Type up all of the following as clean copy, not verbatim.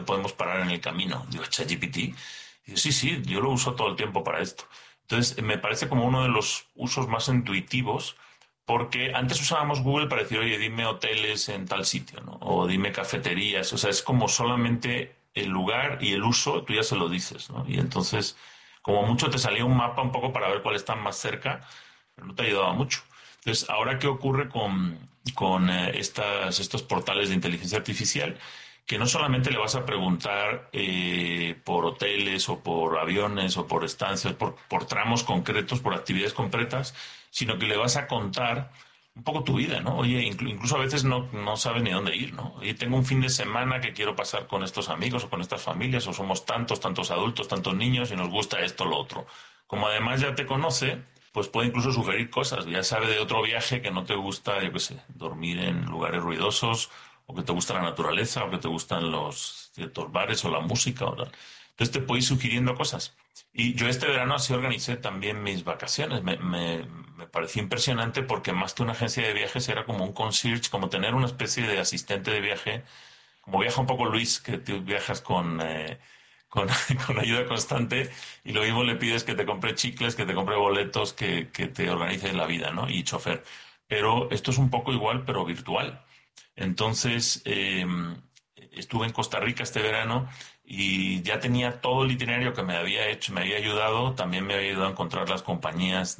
podemos parar en el camino. Digo, ChatGPT. Digo, sí, yo lo uso todo el tiempo para esto. Entonces, me parece como uno de los usos más intuitivos, porque antes usábamos Google para decir, oye, dime hoteles en tal sitio, ¿no? O dime cafeterías. O sea, es como solamente el lugar y el uso, tú ya se lo dices, ¿no? Y entonces, como mucho te salía un mapa un poco para ver cuál está más cerca, pero no te ayudaba mucho. Entonces, ahora, ¿qué ocurre con estos portales de inteligencia artificial? Que no solamente le vas a preguntar por hoteles o por aviones o por estancias, por tramos concretos, por actividades concretas, sino que le vas a contar un poco tu vida, ¿no? Oye, incluso a veces no sabes ni dónde ir, ¿no? Oye, tengo un fin de semana que quiero pasar con estos amigos o con estas familias, o somos tantos adultos, tantos niños y nos gusta esto o lo otro. Como además ya te conoce, pues puede incluso sugerir cosas. Ya sabe de otro viaje que no te gusta, yo qué sé, dormir en lugares ruidosos, o que te gusta la naturaleza, o que te gustan los ciertos bares o la música. O tal. Entonces te puedo ir sugiriendo cosas. Y yo este verano así organicé también mis vacaciones. Me pareció impresionante porque más que una agencia de viajes era como un concierge, como tener una especie de asistente de viaje, como viaja un poco Luis, que tú viajas con, con ayuda constante y lo mismo le pides que te compre chicles, que te compre boletos, que te organice la vida, ¿no? Y chofer. Pero esto es un poco igual, pero virtual. Entonces, estuve en Costa Rica este verano y ya tenía todo el itinerario que me había hecho, me había ayudado, también me había ayudado a encontrar las compañías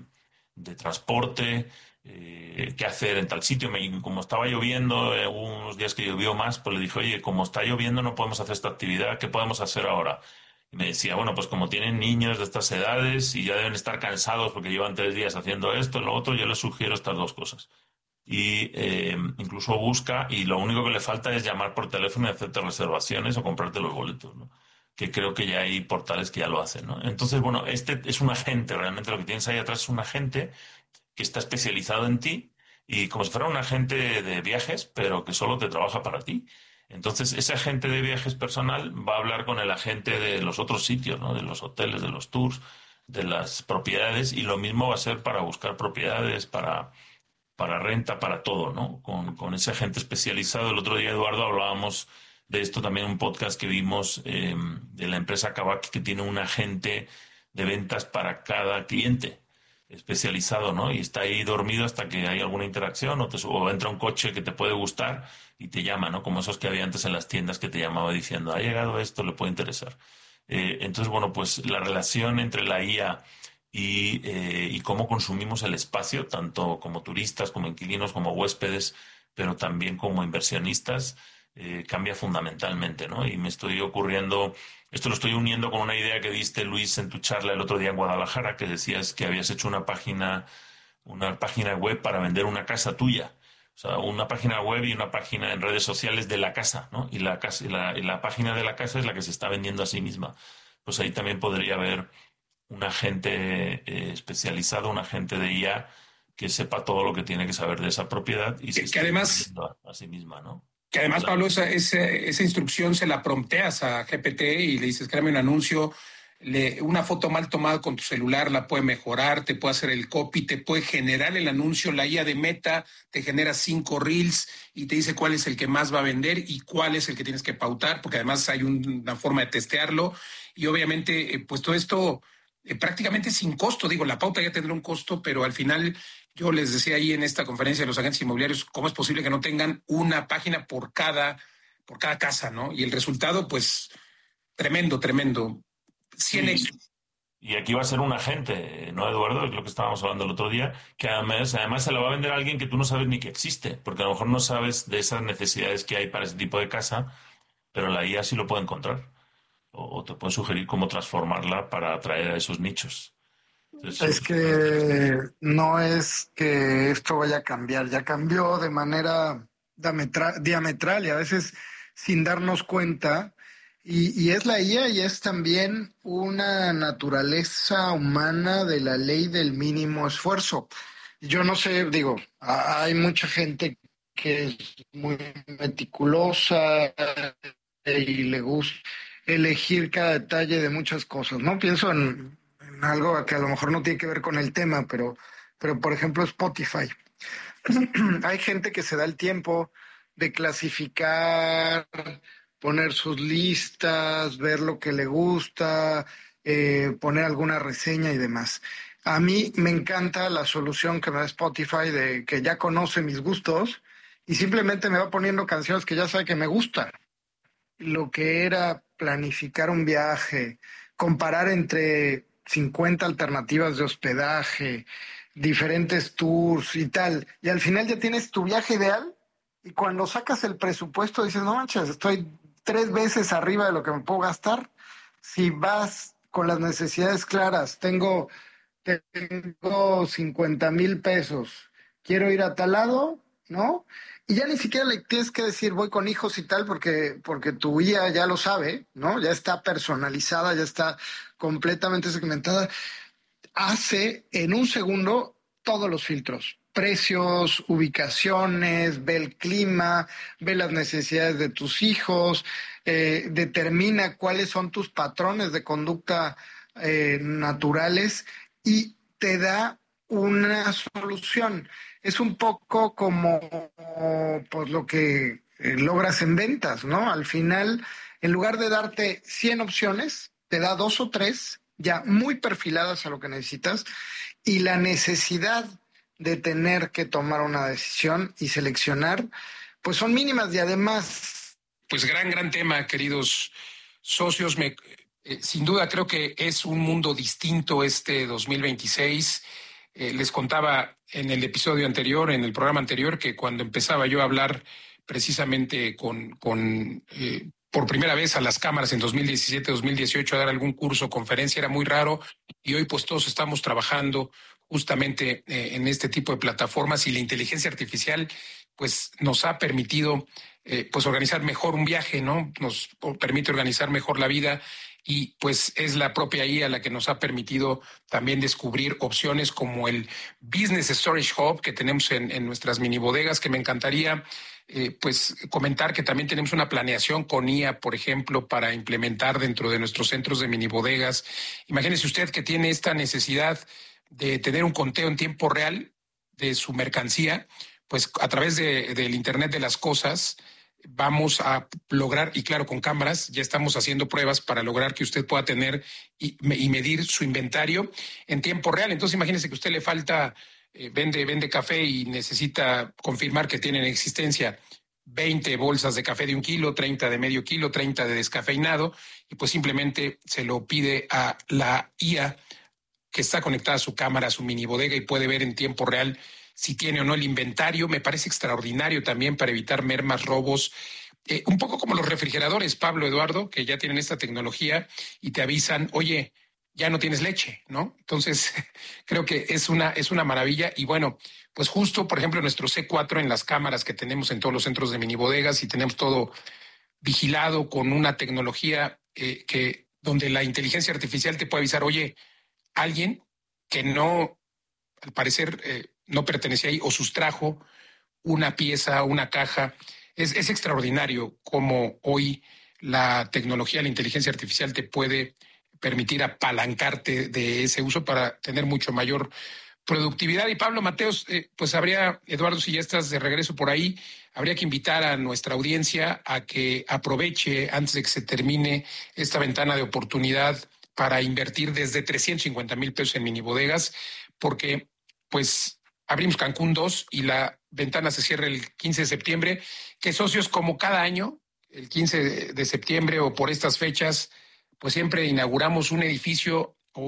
de transporte, qué hacer en tal sitio. Como estaba lloviendo, hubo unos días que llovió más, pues le dije, oye, como está lloviendo no podemos hacer esta actividad, ¿qué podemos hacer ahora? Y me decía, bueno, pues como tienen niños de estas edades y ya deben estar cansados porque llevan 3 días haciendo esto, lo otro, yo les sugiero estas dos cosas y incluso busca y lo único que le falta es llamar por teléfono y hacerte reservaciones o comprarte los boletos, ¿no? Que creo que ya hay portales que ya lo hacen, ¿no? Entonces, bueno, este es un agente, realmente lo que tienes ahí atrás es un agente que está especializado en ti y como si fuera un agente de viajes, pero que solo te trabaja para ti. Entonces, ese agente de viajes personal va a hablar con el agente de los otros sitios, ¿no? De los hoteles, de los tours, de las propiedades, y lo mismo va a ser para buscar propiedades, para renta, para todo, ¿no? Con ese agente especializado. El otro día, Eduardo, hablábamos de esto también en un podcast que vimos de la empresa Kavak, que tiene un agente de ventas para cada cliente especializado, ¿no? Y está ahí dormido hasta que hay alguna interacción o entra un coche que te puede gustar y te llama, ¿no? Como esos que había antes en las tiendas que te llamaba diciendo, ha llegado esto, le puede interesar. Entonces, bueno, pues la relación entre la IA y cómo consumimos el espacio, tanto como turistas, como inquilinos, como huéspedes, pero también como inversionistas, cambia fundamentalmente, ¿no? Y me estoy ocurriendo, esto lo estoy uniendo con una idea que diste, Luis, en tu charla el otro día en Guadalajara, que decías que habías hecho una página web para vender una casa tuya. O sea, una página web y una página en redes sociales de la casa, ¿no? Y la página de la casa es la que se está vendiendo a sí misma. Pues ahí también podría haber un agente especializado, un agente de IA que sepa todo lo que tiene que saber de esa propiedad y se Que esté además, vendiendo a sí misma, ¿no? que además, Claro. Pablo, esa instrucción se la prompteas a GPT y le dices, créame un anuncio, una foto mal tomada con tu celular la puede mejorar, te puede hacer el copy, te puede generar el anuncio, la IA de Meta te genera 5 reels y te dice cuál es el que más va a vender y cuál es el que tienes que pautar, porque además hay una forma de testearlo y obviamente, pues todo esto prácticamente sin costo. Digo, la pauta ya tendrá un costo, pero al final yo les decía ahí en esta conferencia de los agentes inmobiliarios, ¿cómo es posible que no tengan una página por cada casa, ¿no? Y el resultado, pues, tremendo, tremendo. 100x. Sí, y aquí va a ser un agente, ¿no, Eduardo? Es lo que estábamos hablando el otro día, que además se lo va a vender a alguien que tú no sabes ni que existe, porque a lo mejor no sabes de esas necesidades que hay para ese tipo de casa, pero la IA sí lo puede encontrar, o te puede sugerir cómo transformarla para atraer a esos nichos. Entonces, Es súper interesante. que no es que esto vaya a cambiar, ya cambió de manera diametral y a veces sin darnos cuenta. Y es la IA y es también una naturaleza humana de la ley del mínimo esfuerzo. Yo no sé, digo, hay mucha gente que es muy meticulosa y le gusta elegir cada detalle de muchas cosas, ¿no? Pienso en algo que a lo mejor no tiene que ver con el tema, pero por ejemplo Spotify. Hay gente que se da el tiempo de clasificar poner sus listas, ver lo que le gusta, poner alguna reseña y demás. A mí me encanta la solución que me da Spotify de que ya conoce mis gustos y simplemente me va poniendo canciones que ya sabe que me gustan. Lo que era planificar un viaje, comparar entre 50 alternativas de hospedaje, diferentes tours y tal, y al final ya tienes tu viaje ideal y cuando sacas el presupuesto dices, no manches, estoy 3 veces arriba de lo que me puedo gastar. Si vas con las necesidades claras, tengo 50,000 pesos, quiero ir a tal lado, ¿no? Y ya ni siquiera le tienes que decir voy con hijos y tal, porque tu IA ya lo sabe, ¿no? Ya está personalizada, ya está completamente segmentada. Hace en un segundo todos los filtros. Precios, ubicaciones, ve el clima, ve las necesidades de tus hijos, determina cuáles son tus patrones de conducta naturales y te da una solución. Es un poco como pues, lo que logras en ventas, ¿no? Al final, en lugar de darte 100 opciones, te da 2 o 3 ya muy perfiladas a lo que necesitas y la necesidad de tener que tomar una decisión y seleccionar, pues son mínimas y además... Pues gran tema, queridos socios. Sin duda creo que es un mundo distinto este 2026. Les contaba en el episodio anterior, en el programa anterior, que cuando empezaba yo a hablar precisamente por primera vez a las cámaras en 2017, 2018, a dar algún curso o conferencia, era muy raro y hoy pues todos estamos trabajando justamente en este tipo de plataformas y la inteligencia artificial pues nos ha permitido pues organizar mejor un viaje, ¿no? Nos permite organizar mejor la vida y pues es la propia IA la que nos ha permitido también descubrir opciones como el Business Storage Hub que tenemos en nuestras mini bodegas, que me encantaría pues comentar que también tenemos una planeación con IA, por ejemplo, para implementar dentro de nuestros centros de mini bodegas. Imagínese usted que tiene esta necesidad de tener un conteo en tiempo real de su mercancía, pues a través del Internet de las cosas vamos a lograr, y claro, con cámaras, ya estamos haciendo pruebas para lograr que usted pueda tener y medir su inventario en tiempo real. Entonces, imagínese que a usted le falta, vende café y necesita confirmar que tiene en existencia 20 bolsas de café de 1 kilo, 30 de medio kilo, 30 de descafeinado, y pues simplemente se lo pide a la IA que está conectada a su cámara, a su mini bodega y puede ver en tiempo real si tiene o no el inventario. Me parece extraordinario también para evitar mermas, robos. Un poco como los refrigeradores, Pablo, Eduardo, que ya tienen esta tecnología y te avisan, oye, ya no tienes leche, ¿no? Entonces, creo que es una maravilla. Y bueno, pues justo, por ejemplo, nuestro C4 en las cámaras que tenemos en todos los centros de mini bodegas y tenemos todo vigilado con una tecnología donde la inteligencia artificial te puede avisar, oye, alguien que no, al parecer, no pertenecía ahí o sustrajo una pieza, una caja. Es extraordinario cómo hoy la tecnología, la inteligencia artificial te puede permitir apalancarte de ese uso para tener mucho mayor productividad. Y Pablo Mateos, pues habría, Eduardo, si ya estás de regreso por ahí, habría que invitar a nuestra audiencia a que aproveche antes de que se termine esta ventana de oportunidad para invertir desde 350,000 pesos en mini bodegas, porque pues abrimos Cancún 2 y la ventana se cierra el 15 de septiembre, que socios como cada año, el 15 de septiembre o por estas fechas, pues siempre inauguramos un edificio o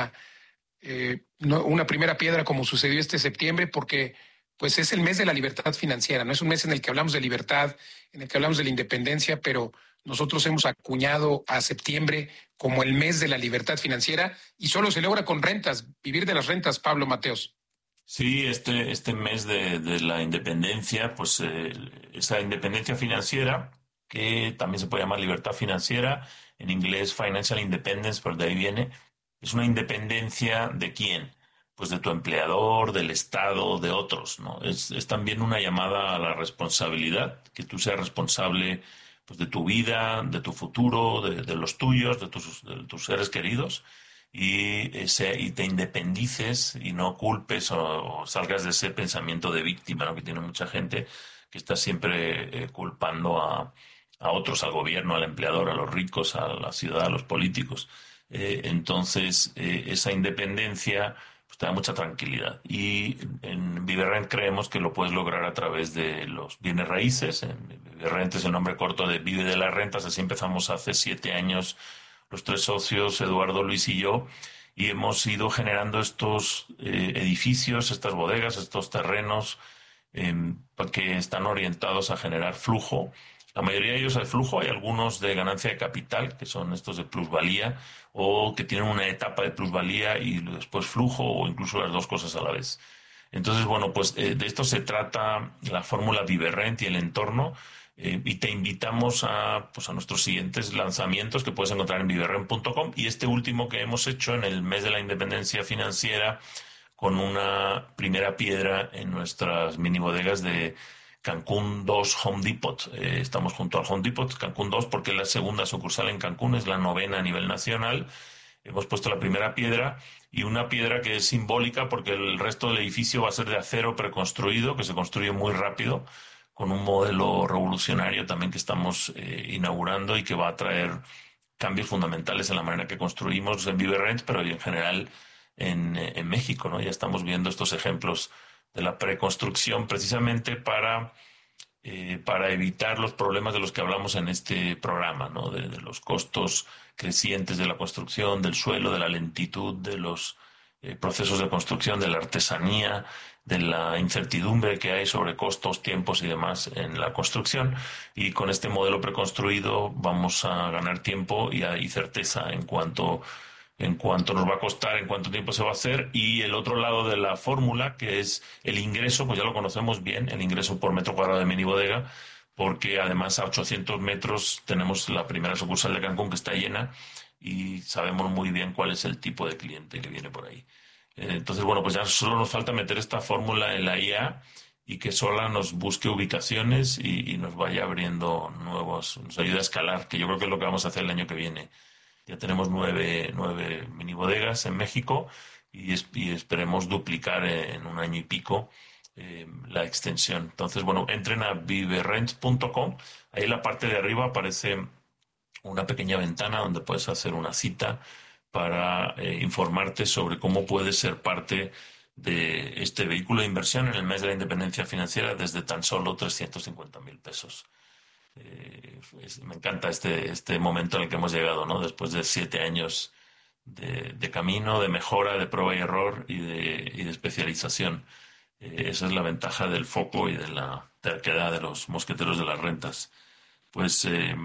una primera piedra como sucedió este septiembre, porque pues es el mes de la libertad financiera, no es un mes en el que hablamos de libertad, en el que hablamos de la independencia, pero nosotros hemos acuñado a septiembre como el mes de la libertad financiera y solo se logra con rentas, vivir de las rentas, Pablo Mateos. Sí, este mes de la independencia, pues esa independencia financiera, que también se puede llamar libertad financiera, en inglés financial independence, por de ahí viene, es una independencia ¿de quién? Pues de tu empleador, del Estado, de otros, ¿no? Es también una llamada a la responsabilidad, que tú seas responsable pues de tu vida, de tu futuro, de los tuyos, de tus seres queridos y te independices y no culpes o salgas de ese pensamiento de víctima, ¿no? Que tiene mucha gente que está siempre culpando a otros, al gobierno, al empleador, a los ricos, a la ciudad, a los políticos. Entonces, esa independencia pues, te da mucha tranquilidad. Y en ViveRent creemos que lo puedes lograr a través de los bienes raíces. ViveRent es el nombre corto de Vive de las Rentas. Así empezamos hace 7 años los 3 socios, Eduardo, Luis y yo, y hemos ido generando estos edificios, estas bodegas, estos terrenos que están orientados a generar flujo. La mayoría de ellos hay flujo, hay algunos de ganancia de capital, que son estos de plusvalía, o que tienen una etapa de plusvalía y después flujo, o incluso las dos cosas a la vez. Entonces, bueno, pues de esto se trata la fórmula ViveRent y el entorno, y te invitamos pues a nuestros siguientes lanzamientos que puedes encontrar en viverent.com, y este último que hemos hecho en el mes de la independencia financiera, con una primera piedra en nuestras mini bodegas de Cancún 2 Home Depot. Estamos junto al Home Depot, Cancún 2, porque es la segunda sucursal en Cancún, es la 9ª a nivel nacional. Hemos puesto la primera piedra, y una piedra que es simbólica porque el resto del edificio va a ser de acero preconstruido, que se construye muy rápido, con un modelo revolucionario también que estamos inaugurando y que va a traer cambios fundamentales en la manera que construimos en ViveRent, pero en general en México, ¿no? Ya estamos viendo estos ejemplos de la preconstrucción precisamente para evitar los problemas de los que hablamos en este programa, ¿no? De los costos crecientes de la construcción, del suelo, de la lentitud de los procesos de construcción, de la artesanía, de la incertidumbre que hay sobre costos, tiempos y demás en la construcción. Y con este modelo preconstruido vamos a ganar tiempo y certeza en cuanto nos va a costar, en cuánto tiempo se va a hacer. Y el otro lado de la fórmula, que es el ingreso, pues ya lo conocemos bien, el ingreso por metro cuadrado de mini bodega, porque además a 800 metros tenemos la primera sucursal de Cancún que está llena y sabemos muy bien cuál es el tipo de cliente que viene por ahí. Entonces, bueno, pues ya solo nos falta meter esta fórmula en la IA y que sola nos busque ubicaciones y nos vaya abriendo nuevos, nos ayude a escalar, que yo creo que es lo que vamos a hacer el año que viene. Ya tenemos 9 mini bodegas en México y esperemos duplicar en un año y pico la extensión. Entonces, bueno, entren a viverent.com. Ahí en la parte de arriba aparece una pequeña ventana donde puedes hacer una cita para informarte sobre cómo puedes ser parte de este vehículo de inversión en el mes de la independencia financiera desde tan solo 350,000 pesos. Me encanta este momento en el que hemos llegado, ¿no? Después de 7 años de camino, de mejora, de prueba y error y de especialización. Esa es la ventaja del foco y de la terquedad de los mosqueteros de las rentas. Pues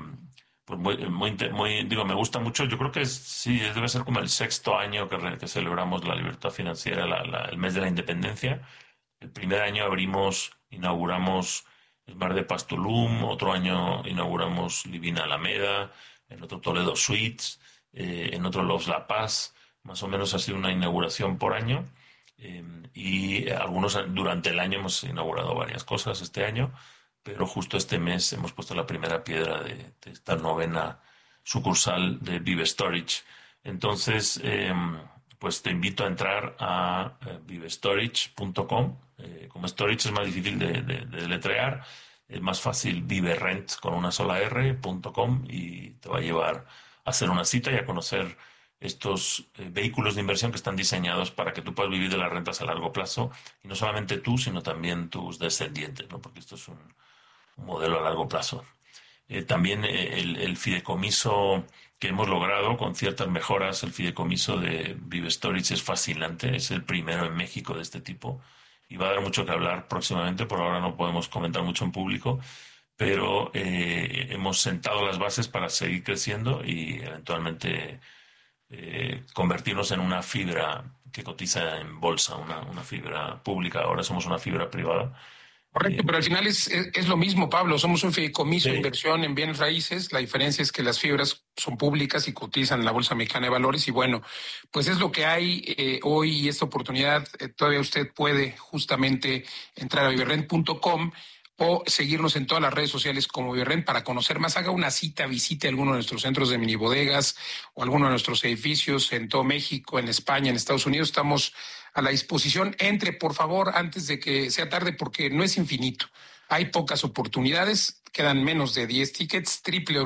digo, me gusta mucho. Yo creo que sí, debe ser como el 6º año que celebramos la libertad financiera, el mes de la independencia. El primer año inauguramos el Bar de Pastulum, otro año inauguramos Livina Alameda, en otro Toledo Suites, en otro Los La Paz. Más o menos ha sido una inauguración por año, y algunos durante el año hemos inaugurado varias cosas este año, pero justo este mes hemos puesto la primera piedra de esta 9ª sucursal de Vive Storage. Entonces, pues te invito a entrar a vivestorage.com. Como storage es más difícil de deletrear, es más fácil ViveRent con una sola R.com, y te va a llevar a hacer una cita y a conocer estos vehículos de inversión que están diseñados para que tú puedas vivir de las rentas a largo plazo, y no solamente tú, sino también tus descendientes, ¿no? Porque esto es un modelo a largo plazo. También el fideicomiso que hemos logrado con ciertas mejoras, el fideicomiso de Vive Storage es fascinante, es el primero en México de este tipo y va a dar mucho que hablar próximamente. Por ahora no podemos comentar mucho en público, pero hemos sentado las bases para seguir creciendo y eventualmente convertirnos en una fibra que cotiza en bolsa, una fibra pública. Ahora somos una fibra privada. Correcto, pero al final es lo mismo, Pablo. Somos un fideicomiso de Sí. inversión en bienes raíces. La diferencia es que las fibras son públicas y cotizan en la Bolsa Mexicana de Valores. Y bueno, pues es lo que hay hoy, y esta oportunidad. Todavía usted puede justamente entrar a viverent.com o seguirnos en todas las redes sociales como Viverent para conocer más. Haga una cita, visite alguno de nuestros centros de mini bodegas o alguno de nuestros edificios en todo México, en España, en Estados Unidos. Estamos a la disposición. Entre, por favor, antes de que sea tarde, porque no es infinito. Hay pocas oportunidades, quedan menos de 10 tickets.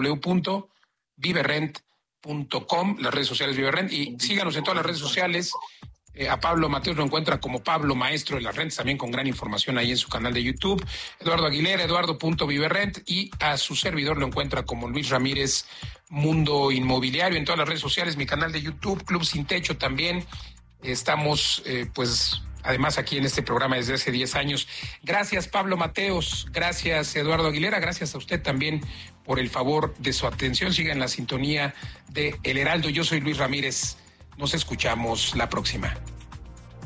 www.viverrent.com, las redes sociales Viverrent, y síganos en todas las redes sociales. A Pablo Mateos lo encuentra como Pablo Maestro de las Rents, también con gran información ahí en su canal de YouTube. Eduardo Aguilera, eduardo.viverrent, y a su servidor lo encuentra como Luis Ramírez Mundo Inmobiliario en todas las redes sociales, mi canal de YouTube, Club Sin Techo también. Estamos, pues, además aquí en este programa desde hace 10 años. Gracias, Pablo Mateos. Gracias, Eduardo Aguilera. Gracias a usted también por el favor de su atención. Siga en la sintonía de El Heraldo. Yo soy Luis Ramírez. Nos escuchamos la próxima.